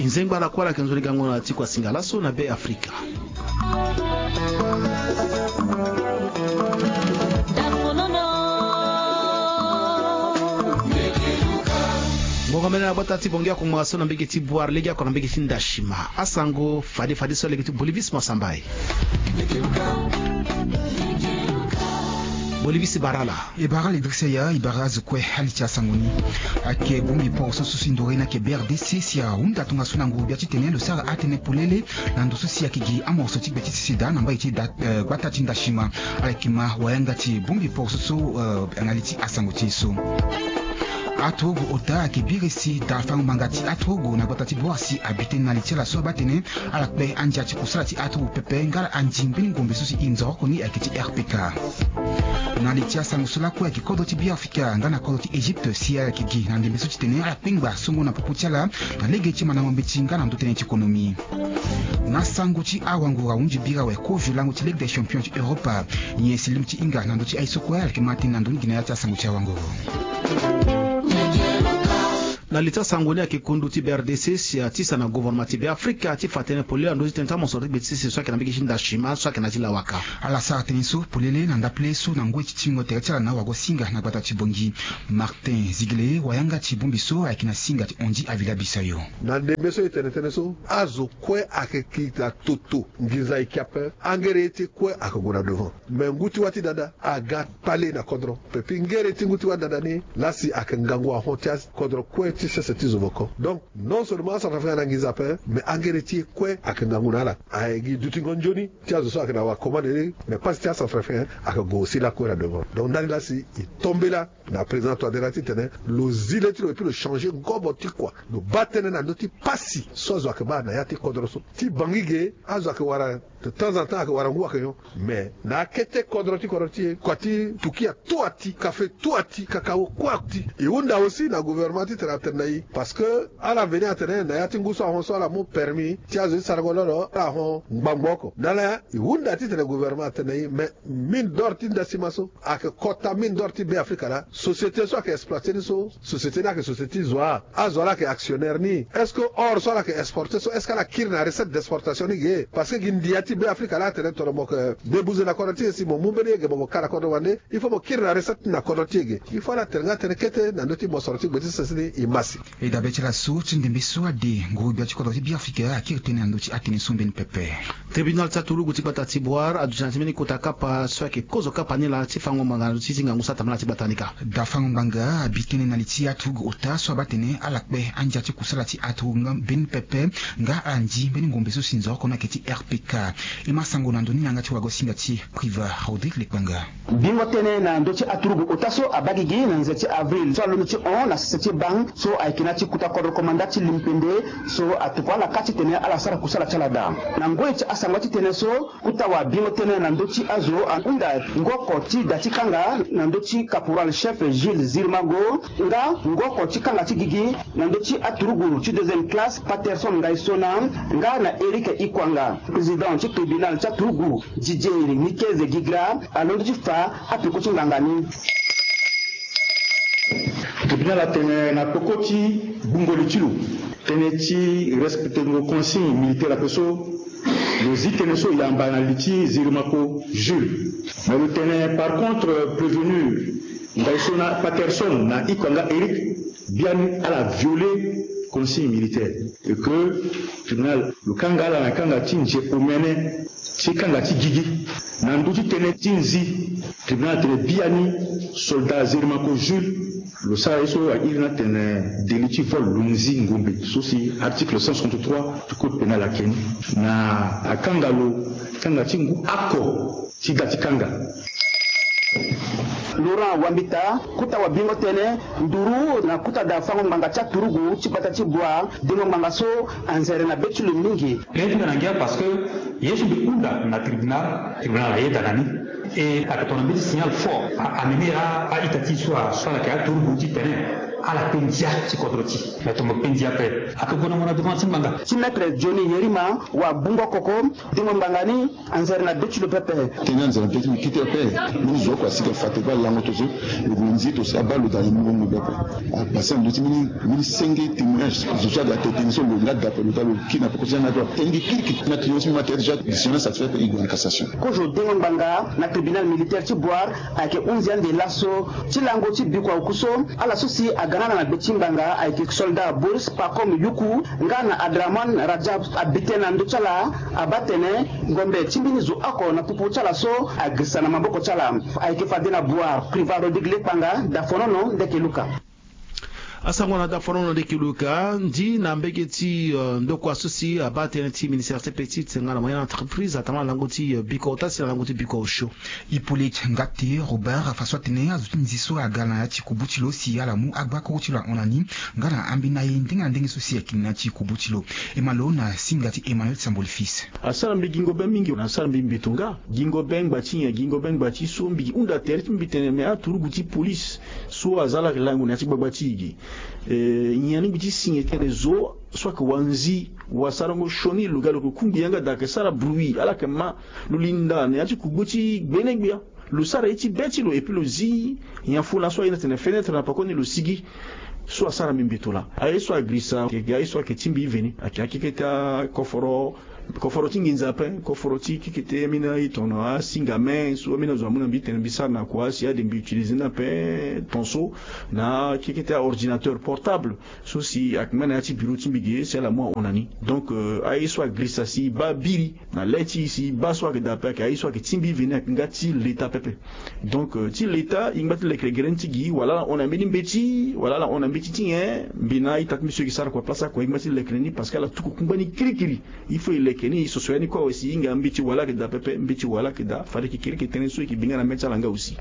inzengba la kwala kenzuri gango na tikwa singalaso na be Afrika. Mogamena na bota tibongea kwa mwaso na mbege tibuar legia kwa na mbege tindashima asango fadi so legi Bolivis Masambai Bolivis Barala Barala Idrissa Ibara zukwe halicha sangoni ake bumbi po so susindore na ke BRDC sia unda tunga sunangu biati tenelo sara atene polele na ndoso sia kigi amorso tik beti sida namba iti gwata tindashima alekima wayanga ti bumbi po so analiti asangoti so atogo ota kibirisi dafang mangati atogo na batati boasi abite na litela so batene alakbe anjati kusalati atogo pepe ngala anjimbini ngombe susi inzo koni akiti RPK na litia sangusula ko akikodo ti Biafrika ngana kodo ti Egypte sia kigi na ndembe suti tene alakpingba songo na poputiala na legeti mana ngombe ngana ndotene ti ekonomi na sanguti awango unji bira we ko vilango ti Ligue des Champions ti Europa nyesilim ti inga na ndoti aisoko alkemati na ndoni gina ya sanguti awango na lita sangoni ya kikundu ti BRDC sia tisa na gouvernement ti Afrika ti fatene polele ndozi tenta mosori betisi so kana bigi shinda shima so kana jila waka ala sa teniso polele na ndaple so na ngwe tingo teretala na wago singa na bata ti bongi Martin Zigle wayanga ti bombiso akina singa ti onji avila bisayo na ndemeso itene so azo kwe akekita toto ngiza ikiape angere ti kwe akogona devant mais nguti wati dada aga pale na kodro pepi ngere ti nguti wati dada ni lasi akengango a hotias kodro kwe c'est izovoko donc non seulement ça fait un angizape mais angereti kwe akanganguna la aegi dutingonjoni tiazo so akana wa commande mais pas tia ça fait akago aussi la kwe là devant donc dans là si il tombe là na président toi de la titane le zileti le plus changer goboti quoi le batene na noti passi sozo akaba na yati kodroso ti bangige azo akwara de temps en temps akwara ngwa kayo mais na kete kodroti kwati tukia toati café toati kakao kwati et onda aussi na gouvernement titane parce que à l'avenir atene na yati nguso a honso la mo permis tiazo sargololo la hon ngbamboko dala wunda titane gouvernement atene mais mine d'or tinda simaso ak kota mine d'or ti be Afrika la société so ka exploiter so société na que société zoa azola que actionnaire ni est-ce que or so la que exporter so est-ce que la kirna recette d'exportation ni ge parce que gindiati be Afrika la atene to mo que debouze na koroti si mo mumbele ge mo kala kodo wande il faut mo kirna recette na koroti ge il faut la tenga tene kete na noti mo sorti be sasini imasi et d'abord la source ndembe soade ngou biati kodo ti Biafrika akirtene ndoti atene sombeni pepe tribunal tatulu guti batati boar adujantimeni kutaka pa so ke kozo kapani la tifango mangano tizinga ngusa tamala ti batanika dafango mbanga bitene na liti atugo ota so batene alakbe anjati kusala ti atugo ben pepe nga anji beni ngombe so sinzo kona keti RPK imasango na ndoni nanga ti wago singa ti priva Rodrigue Lekbanga bingo tene na ndoti atugo ota so abagigi na nzeti avril so lo ti on na seti bang so aikina ti kuta kodro komandati limpende so atukwa la kati tene ala sara kusala chalada na ngoe ti asangati tene so kuta wa bingo tene na ndoti azo anda ngoko ti dati kanga na ndoti caporal chef Gilles Zirmago nga ngoko ti kanga ti gigi na ndoti aturugu ti deuxième classe Patterson Ngaisona nga na Eric Ikwanga président ti tribunal ti aturugu Dijeri Nikeze Gigra alondo ti fa apiko ti ngangani tribunal atene na pokoti bungoli tilu tene ti respecter nos consignes militaires apeso le zitene so yamba na liti Zirmako Jules mais le tenait par contre prévenu Ngaisona Patterson na Ikwanga Eric bien à la violer consigne militaire et que tribunal le kanga la kanga tinje omene ti kanga ti gigi na nduti tene tinzi tribunal tene biani soldat Zirmako Jules le SAESO a irina tene deliti vol lunzi ngombe sosi article 163 du code pénal akeni na akangalo kanga tingu ako ti dati kanga Laurent Wambita kuta wa bingo tene nduru na kuta da fango manga cha turugu chipata chibwa dingo manga so anzere na betulu mingi lendi na ngia parce que yesu bikunda na tribunal ayeda nani et akatona biti signal fort amener à itati soit la ka turugu ti tene ala pendia ci kodroti mais to mo pendia pe akagona mona devant simbanga ci maître Johnny Yerima wa bungo koko dingo mbangani anzerna betu le pepe tenanza betu kite pe mini zo kwa sika fateba lango tozo nzi to sabalo dans le monde pepe a passé un petit mini senge témoignage déjà da tétinso le la da pelo talo kina ko jana do tengi kirki na tiyosi mate déjà décision satisfaite et en cassation ko jo dingo mbanga na tribunal militaire ci boire avec 11 ans de lasso ci lango ci bikwa ukuso ala sosi agana na betu mbanga avec soldat Boris Pakom Yuku ngana Adraman Rajab abitena ndochala abatene ngombe chimbini zo ako na pupu chala so agisana maboko chala avec fadena boire privado digle panga da fonono de keluka asangwana da fonono de kiluka ndi na mbegeti ndoko asusi abatene ti ministère des petites ngana moyenne entreprise atama langoti bikota si langoti biko show ipole ngati Robert faswa tene azutinzi so agana ya chikubutilo si alamu agbako kutilo onani ngana ambina yindinga ndenge susi yakina chikubutilo emalo na singati Emmanuel Sambol fils asala mbigingo bemingi na asala mbimbitunga gingo beng bachinya gingo beng bachi so mbigi unda terti mbitene me aturuguti police so azala langu na chibabachigi nyani biti sinye kene zo soit que wanzi wasarango shoni lugalo kumbi yanga dake sara bruit ala kema lulinda ne ati kuguti benegbia lu sara iti beti lo et puis le zi yafula soit ina tene fenêtre na pakoni lo sigi soit sara mimbitola ay soit glissa ke gay soit ke timbi veni akiketa koforo tinginza pe koforo tikite mina itona singame so mina zo amuna bitene bisana kwa si ade mbi utiliser na pe tonso na kikite ordinateur portable so si akmana ati bureau timbige c'est la moi onani donc ay soit glissa si ba biri na leti si ba soit que d'après ay soit que timbi veni ngati l'état pepe donc ti l'état ingati le grenti gi wala on a mis mbeti wala on a mbeti tien bina itat monsieur qui sar kwa place kwa ingati le kreni parce que la tout kumbani kirikiri il faut keni sosiyani kwa aussi inga mbichi wala kida pepe mbichi wala kida fariki kiriki teneso ikibinga na mecha langa aussi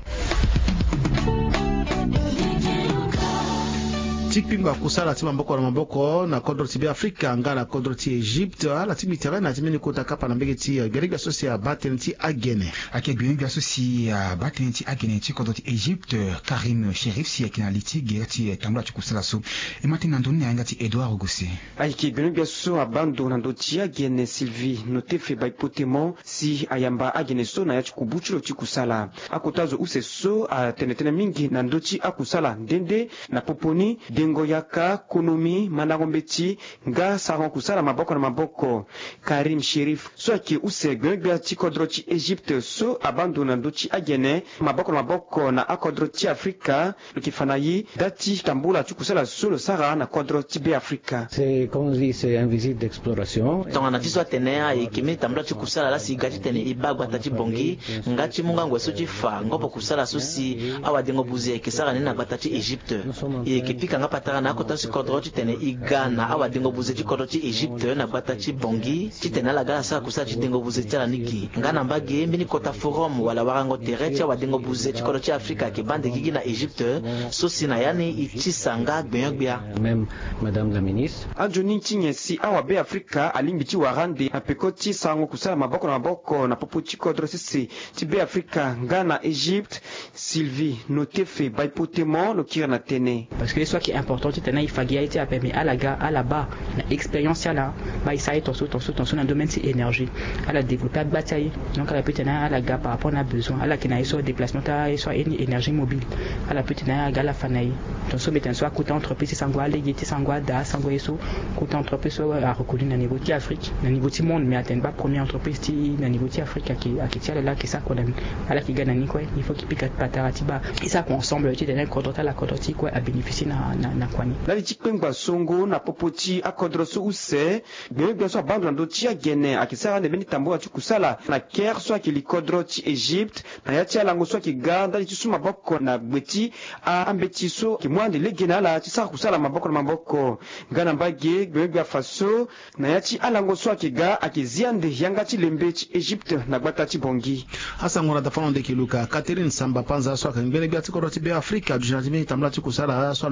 tikpingwa kusala tima mboko na maboko na kodro tibi Afrika ngana kodro ti Egypte ala tibi terrain na timeni kota kapa na mbege ti gerigwa sosi ya baten ti agene ake gerigwa sosi ya baten ti agene ti kodro ti Egypte Karim Sherif si akinaliti gerti tambula ti kusala so emati nandoni yanga ti Edouard Ogose ake gerigwa so abando nando ti agene Sylvie notefe by potemo si ayamba agene so na ya ti kubuchulo ti kusala akotazo use so a tenetene mingi nando ti akusala ndende na poponi dengo yaka konomi managombeti nga saron kusala maboko na maboko Karim Sherif so ake use gwegwa ti kodro ti Egypte so abandona ndo ti agene maboko na maboko na akodro ti Afrika lukifanayi dati tambula ti kusala so lo sara na kodro ti be Afrika c'est comme on dit c'est un visite d'exploration donc na tiso tenea e kimi tambula ti kusala la si gati tene ibagwa ta ti bongi ngati munga ngweso ti fa ngopo kusala so si awadengo buze ke sara na gbata ti Egypte e kipika patara na kota si kodro ti tene igana awa dengo buze ti kodro ti Egypte na gbata ti bongi ti tene la gala sa kusa ti dengo buze ti ala niki ngana mbage mbini kota forum wala warango tere ti awa dengo buze ti kodro ti Afrika ke bande gigi na Egypte so si na yani iti sanga gbeyogbia même madame la ministre ajoni tinye si awa be Afrika alimbi ti warande na peko ti sango kusala maboko na maboko na popo ti kodro sisi ti be Afrika ngana Egypte Sylvie notefe baipotemo lo kira na tene parce que soit qui important tu tenais il fagia été permis à la gare à la bas expérience là bah il s'est ton dans le domaine c'est énergie à la développer bataille donc à la petite à la gare par rapport à besoin à la qui n'a soit déplacement à soit énergie mobile à la petite à la fanaille donc ce métier soit côté entreprise sangwa légité sangwa da sangwa eso côté entreprise soit à reconnu dans niveau de Afrique dans niveau du monde mais atteindre pas première entreprise ti dans niveau de Afrique qui tient là qui ça qu'on a à la qui gagne ni quoi il faut qu'il pique pataratiba et ça ensemble tu tenais contrat la contrat quoi à bénéficier na kwani lali chikpengba songo na popoti akodro so use bebe so bandla ndo ti agene akisara ne beni tambo ati kusala na ker so akili kodro ti Egypte na ya ti alango so akiganda ti suma boko na gbeti a ambeti so ki mwande legena la ti sara kusala maboko na maboko ngana mbage bebe faso na ya ti alango so akiga akiziande yanga ti lembe ti Egypte na gbata ti bongi hasa ngona da fono de kiluka Catherine Samba panza so akangele bia ti kodro ti be Afrika du jantimen tamla ti kusala so na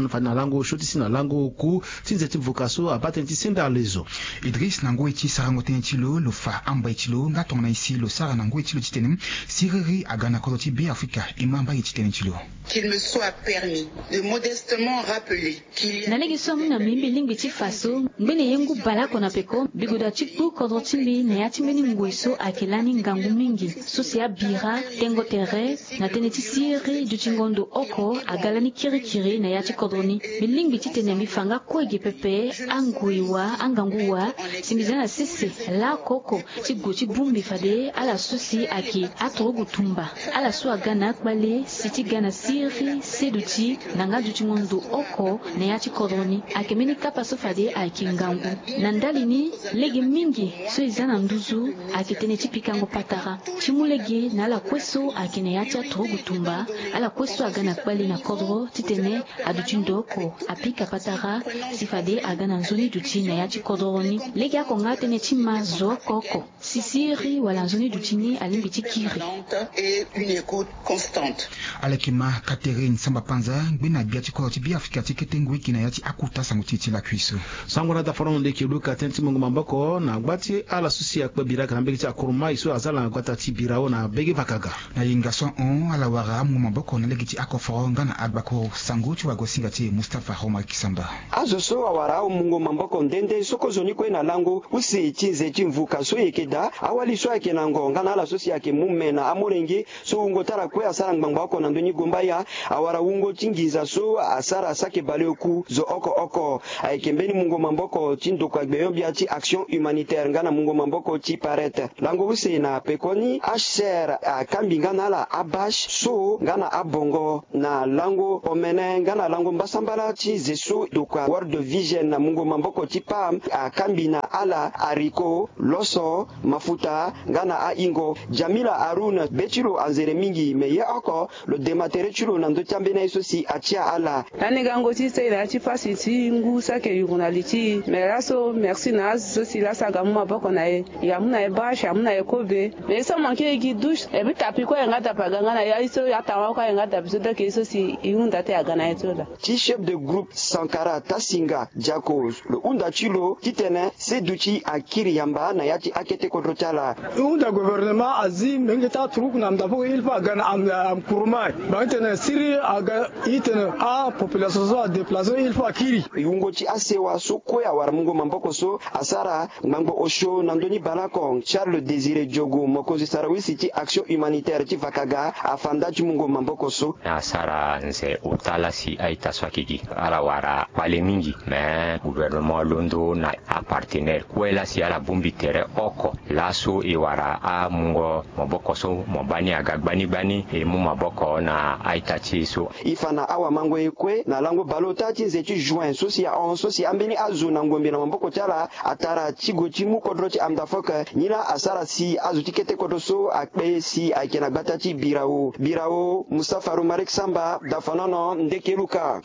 lango shoti na lango ku tinzeti vokaso abatenti senda lezo Idris nango eti sarango tenchilo lo fa amba etilo ngatona isi lo sara nango etilo titenem siriri agana koloti be Afrika imamba etitenchilo qu'il me soit permis de modestement rappeler qu'il y a nalegi somu na mimbi lingbi ti faso mbene yengu balako na peko bigoda chipu kodro timbi na yatimeni nguiso akilani ngangu mingi sosia bira tengo tere na teneti siri du chingondo oko agalani kirikiri na yati kodroni bilingbi ti tenemi fanga kwegi pepe anguiwa anganguwa simizana sisi la koko ti gochi bumbi fade ala susi aki atrogu tumba ala su agana kwale siti gana siri seduti nanga du chingondo oko na yati kodroni akemeni kapa so fade aki ngangu nandalini legi mingi so izana nduzu akitene tipikango patara chimulegi na la kweso akine yacha trogu tumba ala kweso agana kwali na kodro titene aduchindoko apika patara sifade agana nzoni duti na yachi kodroni legi akonga tene chima zo koko sisiri wala nzoni dutini alimbi tikiri et une écoute constante. Alekima Catherine Samba Panza gbena biati koloti bi Afrika tiketengwe kina yati akuta sangutiti la kuiso sangona da foron de kiluka tenti mungu mambako na gbati ala susi akwa biraka na begi akuruma iso azala na gbata ti birao na begi vakaga na yingaso on ala wara mungu mambako na legiti akoforonga na agbako sanguti wa gosingati Mustafa Homa Kisamba azoso awara mungu mambako ndende soko zoni kwe na lango usi chinze chimvuka so yekeda awali so yake na ngonga na ala susi yake mumena amorengi so ungo tara kwe asara ngbangwako na ndoni gombaya awara ungo chingiza so asara sake balioku zo oko aikembeni mungu mamboko chindo kwa gbeyo biati action humanitaire ngana mungu mamboko chi parete lango use na pekoni HCR kambi ngana la abash so ngana abongo na lango omene ngana lango mbasambala chi zesu dokwa World Vision na mungu mamboko chi pam kambi na ala ariko loso mafuta ngana a ingo Jamila Aruna bechiro anzere mingi meye oko lo dematere chulo nando chambena iso si achia ala tani gango chi seira chi fasi chi ngu sake yunaliti meraso merci na so si la saga mu maboko na ye ya mu na e ba sha mu na e kobe me so manke gi douche e bi tapi ko ngata paganga na ya iso ya tawa ko ngata biso de ke so si yunda te agana etola chi chef de groupe Sankara Tasinga Jakos le unda chilo titene seduchi akiri yamba na yachi akete kodrotala unda gouvernement azim ngeta truk na mdapo ilfa gana am kurmai bantene siri aga itene a population so déplacer il faut akiri yungo chi asewa so koya war mungo mamboko so asara mambo osho nandoni balakong Charles Désiré Diogo mokozi sarawisi chi action humanitaire chi vakaga afanda chi mungo mamboko so asara nse utala si aita swakigi ala wara pale mingi mais gouvernement londo na a partenaire kwela si ala bumbi tere oko laso e wara a mungo mamboko so mobani agagbani bani e mu maboko na aita chi so ifana awa mango ekwe na lango balota chi zetu juin sosi ya on sosi ambeni azu na ngombe na mamboko chala atara chigo chimu kodrochi amdafoka nila asara si azu tikete kodoso akpe si akena gbatachi birao Mustafa Rumarek Samba dafanono ndekeluka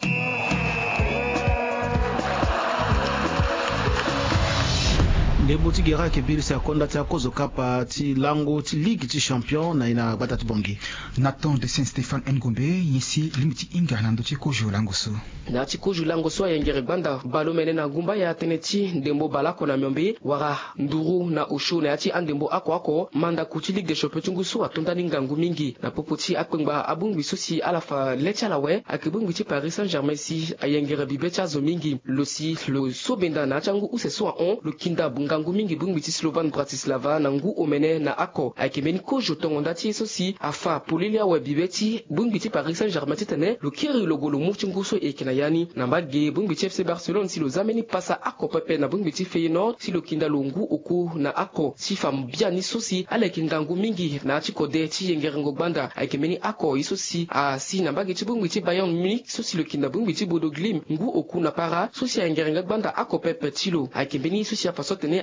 ndembo ti gera ke birisa konda ti akozo kapa ti lango ti ligue ti champion na ina gbata ti bongi Nathan de Saint-Stéphane Ngombe yisi limiti inga nando ti kojo lango so na ti kojo lango so ayengere gbanda balo mene na ngumba ya tene ti ndembo balako na miombe wara nduru na osho na ya ti andembo ako manda ku ti ligue de champion ti ngu so atondani ngangu mingi na popo ti akpengba abungbi so si ala fa le ti ala we ayeke bungbi ti Paris Saint-Germain si ayengere bibe ti azo mingi lo si lo so benda na ti angu use so a-on lo kinda ngangu mingi bungbi ti Slovan Bratislava na ngu omene na ako ayeke mbeni kojo tongonda ti so si afa poleli awe bibe ti bungbi ti Paris Saint-Germain ti tene lo kiri logo lo mu ti ngu so e yeke na yani na mbage bungbi ti FC Barcelone si lo zameni pasa ako pepe na bungbi ti Feyenoord si lo kinda lo ngu oko na ako si fa mbia ni so si ala yeke ngangu mingi na ti kode ti yengere ngo gbanda ayeke mbeni ako ye so si si na mbage ti bungbi ti Bayern Munich so si lo kinda bungbi ti Bodo Glimt ngu oku na para so si ayengere nga gbanda ako pepe ti lo ayeke mbeni so si afa so tene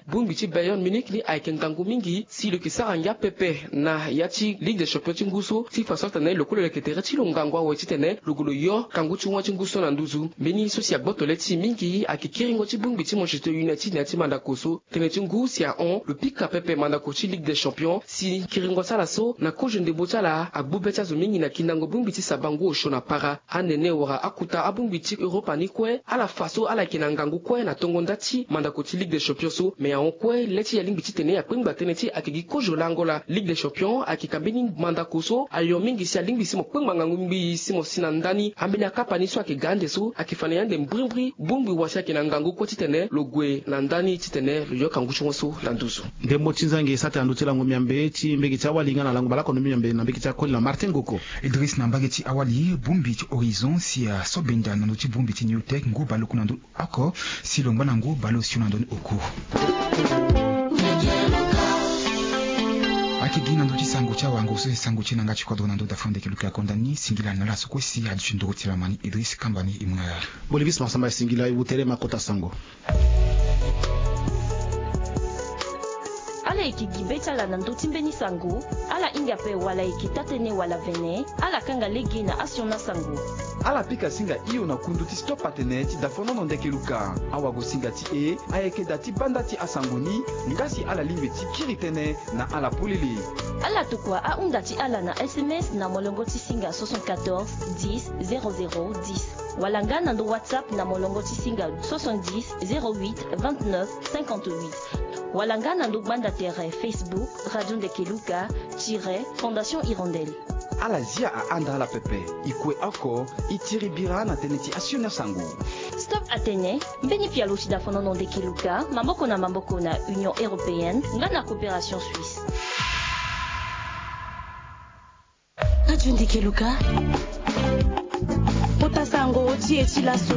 tene bumbi ti Bayern Munich ni ayeke ngangu mingi si lo yeke sara ngia pepe na ya ti Ligue des Champions ti nguso ti faso tene lokolo yeke tere ti lo ngangu awe ti tene logo lo yo kangu ti ngwa ti nguso na nduzu mbeni so si agboto le ti mingi ayeke kiringo ti bumbi ti Manchester United na ti mandako so tene ti ngu si ahon lo pika pepe mandako ti Ligue des Champions si kiringo ti ala so na kozo ndembo ti ala agbubu ti azo mingi na kindango bumbi ti sabangu osho na para anene wara akuta abumbi ti Europa ni kue ala faso ala yeke na ngangu kue na tongonda ti mandako ti Ligue des Champions so me ahon kue le ti ya lingbi ti tene akpengba tene ti ayeke gi kozo lango la Ligue des Champions ayeke ka mbeni mandako so ayo mingi si alingbi si mo kpengba ngangu mingi si mo si na ndani ambeni akapa ni so ayeke ga ande so ayeke fa na yande mbringmbri bumbi wasi ayeke na ngangu kue ti tene lo gue na ndani ti tene lo yo kangu ti ngoi so na nduzu ndembo ti nzangi sate andu ti lango miambe ti mbege ti awalinga na lango balako no miambe na mbege ti akoli na Martin Goko Idriss na mbage ti awali bumbi ti Horizon si sobenda na ti bumbi ti Newtek ngu baloko na ndu oko si longba na ngu balo si na ndoni oku akigi na nduti sango cha wango so sango china ngachi kwa dona ndoda fonde kiluka kondani singila na laso kwesi adu ndoro tiramani Idriss Kambani imuna Bolivis masamba singila ibutere makota sango ala ikigi betala na nduti mbeni sango ala inga pe wala ikitatene wala vene ala kanga legi na asiona sango ala pika singa iyo na kundu ti stop patene ti dafono no ndeke luka awago singa ti ayeke da ti banda ti asangoni ngasi ala lingbe ti kiri tënë na ala polele ala tukua ahunda ti ala na SMS na molongo ti singa 74 10 00 10 wala nga na ndo WhatsApp na molongo ti singa 70 08 29 58 wala nga na ndo banda tere Facebook Radio Ndekeluka Fondation Hirondelle ala zia aanda ala pepe ikue oko itiri bira na tene ti asiona sango Stop Atene mbeni pialo ti dafono no Ndekeluka mamboko na Union Européenne nga na coopération suisse Radio Ndekeluka pota sango ti eti laso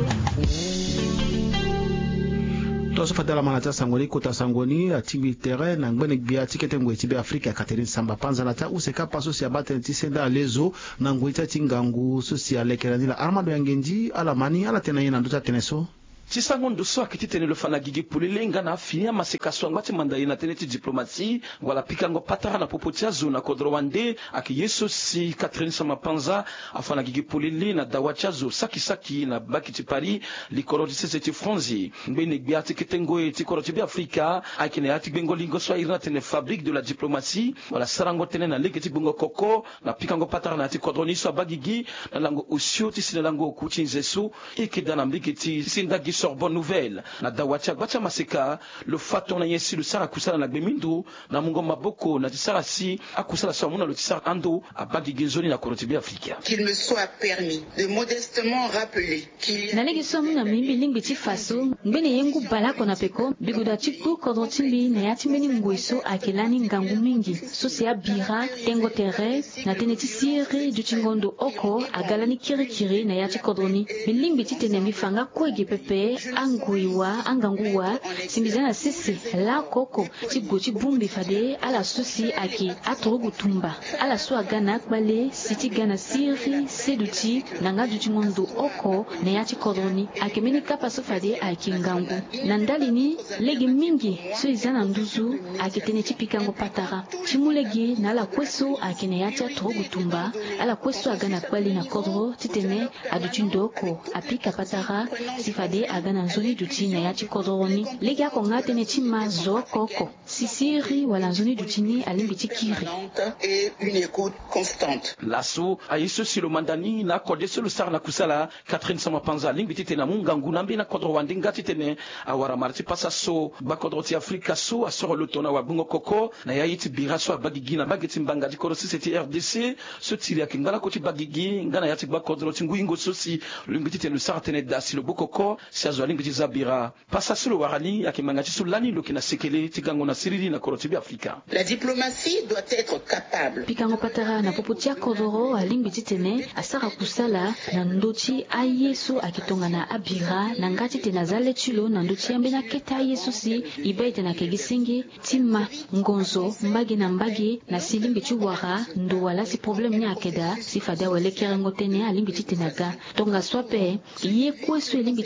toso fatala manata sangoni kota sangoni atibi terrain na ngwene bia tikete ngwe tibe Afrika Catherine Samba panza na ta useka paso si abate ti senda lezo na ngwe ta tingangu so si alekerani la armado yangendi ala mani ala tena yena nduta teneso ti sango ndo so ayeke ti tene lo fa na gigi polele nga na afini amaseka so angba ti manda ye na tënë ti diplomatie wala pikango patara na popo ti azo na kodro wande ayeke ye so si Catherine Samba panza afa na gigi polele na dawa ti azo saki na baki ti Paris likoro ti sese ti franzi ngbeni gbia ti kete ngoe ti koro ti be Afrika ayeke na ya ti gbengo lingo so airi na tene fabrique de la diplomatie wala sarango tënë na lege ti gbengo koko na pikango patara na ya ti kodro ni so aba gigi na lango osio ti si na lango oku ti nze so e yeke da na mbege ti si ndagi bonne nouvelle na dawacha gbacha maseka lo fato na yesi lo sara kusala na gbemindu na mungo maboko na tisara si akusala sa muna lo tisara ando abagi genzoni na korotibi Afrika qu'il me soit permis de modestement rappeler qu'il y a na legi so muna mimbi lingbi ti faso mbene yengu balako na peko biguda chiku kodrotimbi na yati mbeni ngweso akelani ngangu mingi so se abira tengo tere na tene ti siri du chingondo oko agalani kirikiri na yati kodroni bilingbi ti tene mifanga kwege pepe anguiwa anganguwa simbizana sisi la koko ti go ti bumbi fade ala susi aki atorogu tumba ala so agana akbale siti gana siri seduti nanga du ngondo oko na ya ti kodroni akemeni kapa so fade aki ngangu na ndalini legi mingi so izana nduzu akitene ti pikango patara ti mulegi na ala kweso akene ya ti atorogu tumba ala kweso agana akbale na kodro ti tene adu ti ndoko apika patara si fade agana nzoni duti na ya ti kodroni legi akonga tene ti ma zo koko sisiri wala nzoni duti ni alimbi ti kiri et une écoute constante. Lasso ayiso silo mandani na kode solo sar na kusala Catherine Samba panza limbi ti tene na mungangu na mbi na kodro wande ngati tene awara marti pasa so ba kodro ti Afrika so asoro lo tona wa bungo koko na ya yiti bira so bagigi na bageti mbanga di koro sisi ti RDC so tiri ya kingala ko ti bagigi ngana ya ti ba kodro ti nguingo so si limbi ti tene sar tene da silo bokoko si azo limbi ti zabira pasa solo warani ya kimanga ti so lani lo kina sekele ti gango na siriri na koro ti bi Afrika. La diplomatie doit être capable. Pikango patara na popotia kodoro alimbi ti tene asara kusala na ndoti ayeso akitonga na abira na ngati tena zale chilo na ndoti ambe na keta ayeso si ibaite na kegisingi tima ngonzo mbagi na mbagi na silimbi ti wara ndo wala si problem ni akeda si fada wele kerengo tene alimbi ti tena ga tonga swape ye kweso elimbi ti tene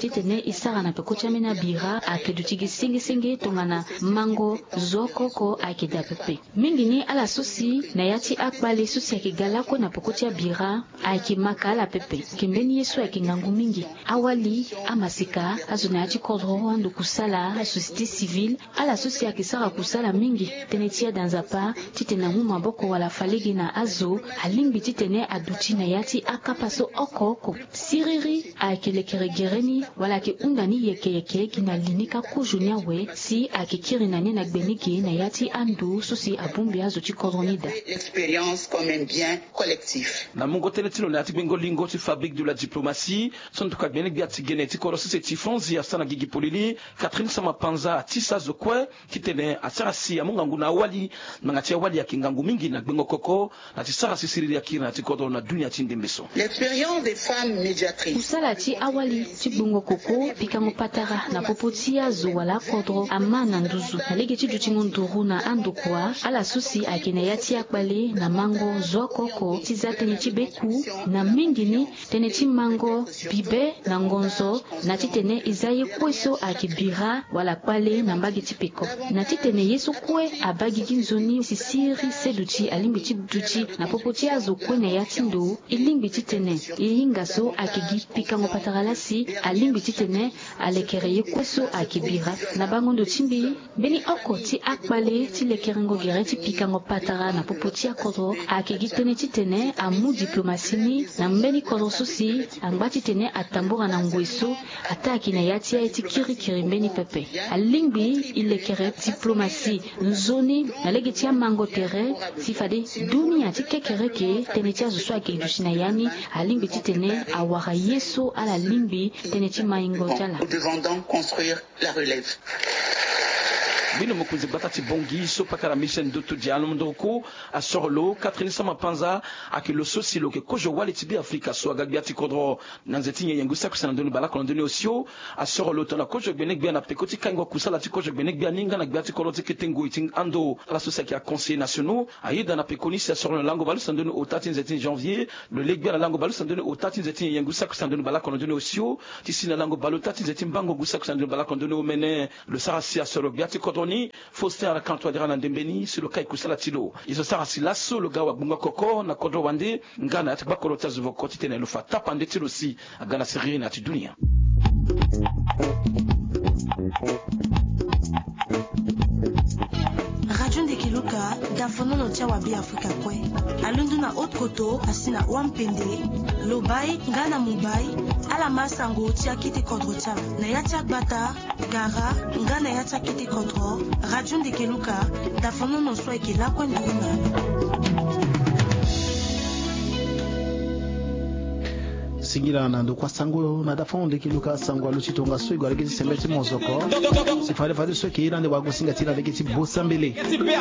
isara na peko chamena bira akeduchigi singi tongana mango zokoko akeda pepe mingini ala susi na yati akbale susi akigalako na peko cha bira akimaka ala pepe kembeni yesu akingangu mingi awali amasika azuna yati kodro ndo kusala société civile ala susi akisara kusala mingi tenetia danzapa titena mu maboko wala faligi na azo alimbi titene aduchi na yati akapaso okoko siriri akelekeregereni wala ke undani yeke kina linika kujunia we si akikiri na nina gbeniki na yati andu susi abumbi azo chikoronida l'expérience comme un bien collectif na mungo teletino na tibingo lingo ti fabrique de la diplomatie son tuka gbenek bi ati geneti korosi se tifronzi asana gigi polili Catherine Samapanza tisa zokwe kitene asarasi amunga nguna wali ngati wali yakingangu mingi na gbengo koko na tisarasi siriri yakira na tikodo na dunia tindembeso l'expérience des femmes médiatrices kusala ti awali ti gbongo koko pikango patara na popotia zo wala kodro amana nduzu alege ti dutingo nduru na andukwa ala susi akene yati akbale na mango zo koko ti zateni ti beku na mingini tene ti mango bibe na ngonzo na ti tene izaye kweso akibira wala kpale na mbagi ti peko na ti tene yesu kwe abagi ginzoni sisiri seduchi alimbi ti duchi na popoti azo kwe na yati ndo ilimbi ti tene ihinga so akigi pikango pataralasi alimbi ti tene alekere ye kweso akibira na bango ndo timbi beni oko ti akpale ti lekerengo gere ti pikango patara na popoti akodro akigi tene ti tene amu diplomasini na mbeni kodro susi angba ti tene atambura na ngweso ataki na yati ya eti kirikiri mbeni pepe alingbi ilekere diplomasi nzoni na lege tia mango tere sifade dunia ti kekereke tene tia zusu akilidushi na yani alingbi ti tene awara yeso ala lingbi tene ti maingo jala. Nous devons donc construire la relève. Bino mukunzi batati bongi so pakara mission doto dialo ndoko a sorlo Catherine Samapanza akilo sosilo ke kojo wali tibi Afrika so agagbiati kodro nanzetinye yengusa kusana ndoni bala kono ndoni osio a sorlo tona kojo benek bia na pekoti kango kusala ti kojo benek bia ninga na gbiati kono ti ketengo iting ando la société a conseillers nationaux aida na pekoni si a sorlo lango balu sandoni au 13 janvier le legbia na lango balu sandoni au 13 yengusa kusana ndoni bala kono ndoni osio ti sina lango balu 13 bango gusa kusana ndoni bala kono ndoni omene le sarasi a sorlo gbiati kodro Faustin Arakanto Adira Ndembeni sur le kai kusala tilo izo sarasi lasso le gawa bunga koko na kodro wande ngana atikba kolota zuvo kotite na lufa tapande tilo si agana sirine ati dunia Radio Ndekeluka dafono no tia wabi Afrika kwe alundu na haute koto asina wampende lobai ngana mubai ala masango tia kiti kodro tia na yatia bata gara ngana yatia kiti kodro Radio Ndekeluka dafono no so ekela kwenduna singira na ndo kwa sango na dafa Ndekeluka sango aluchitonga so igwa legezi sembeti mozoko sifale fade so ke irande wagusinga tira legezi bosambele